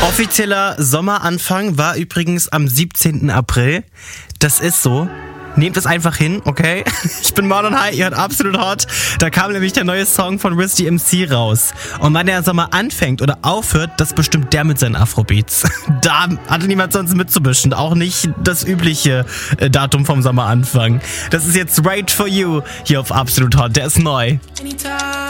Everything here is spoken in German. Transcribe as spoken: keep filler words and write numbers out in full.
Offizieller Sommeranfang war übrigens am siebzehnten April. Das ist so. Nehmt es einfach hin, okay? Ich bin Marlon High, ihr hört Absolut Hot. Da kam nämlich der neue Song von Riz D M C raus. Und wann der Sommer anfängt oder aufhört, das bestimmt der mit seinen Afrobeats. Da hatte niemand sonst mitzubischen. Auch nicht das übliche äh, Datum vom Sommeranfang. Das ist jetzt Right For You hier auf Absolut Hot. Der ist neu.